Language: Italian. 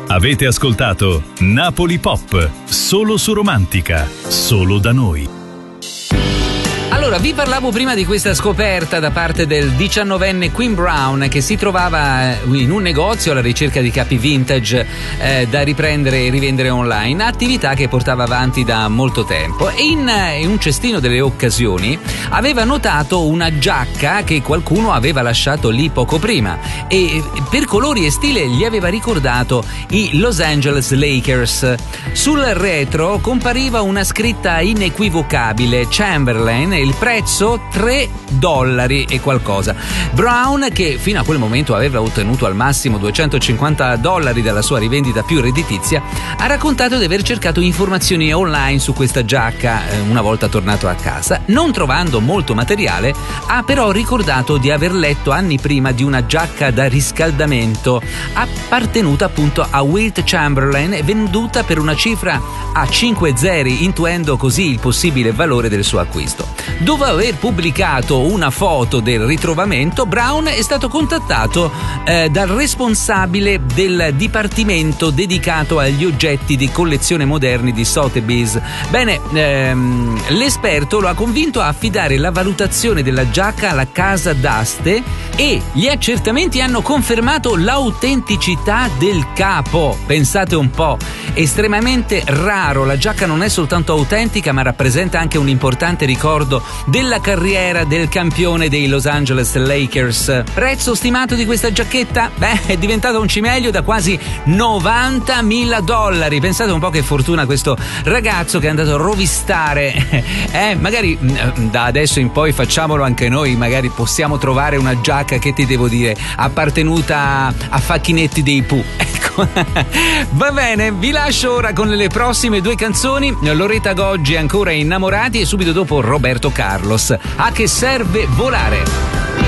Avete ascoltato Napoli Pop, solo su Romantica, solo da noi. Allora, vi parlavo prima di questa scoperta da parte del 19enne Quinn Brown, che si trovava in un negozio alla ricerca di capi vintage da riprendere e rivendere online, attività che portava avanti da molto tempo. E in un cestino delle occasioni aveva notato una giacca che qualcuno aveva lasciato lì poco prima e per colori e stile gli aveva ricordato i Los Angeles Lakers. Sul retro compariva una scritta inequivocabile, Chamberlain, il prezzo $3 e qualcosa. Brown, che fino a quel momento aveva ottenuto al massimo $250 dalla sua rivendita più redditizia, ha raccontato di aver cercato informazioni online su questa giacca una volta tornato a casa. Non trovando molto materiale, ha però ricordato di aver letto anni prima di una giacca da riscaldamento appartenuta appunto a Wilt Chamberlain e venduta per una cifra a 5 zeri, intuendo così il possibile valore del suo acquisto. Dopo aver pubblicato una foto del ritrovamento, Brown è stato contattato dal responsabile del dipartimento dedicato agli oggetti di collezione moderni di Sotheby's. Bene, l'esperto lo ha convinto a affidare la valutazione della giacca alla casa d'aste e gli accertamenti hanno confermato l'autenticità del capo. Pensate un po', estremamente raro, la giacca non è soltanto autentica ma rappresenta anche un importante ricordo della carriera del campione dei Los Angeles Lakers. Prezzo stimato di questa giacchetta? Beh, è diventato un cimelio da quasi $90.000. Pensate un po' che fortuna questo ragazzo che è andato a rovistare. Magari da adesso in poi facciamolo anche noi, magari possiamo trovare una giacca, che ti devo dire, appartenuta a Facchinetti dei Pooh. Ecco. Va bene, vi lascio ora con le prossime due canzoni. Loretta Goggi, Ancora innamorati, e subito dopo Roberto Carlos, A che serve volare.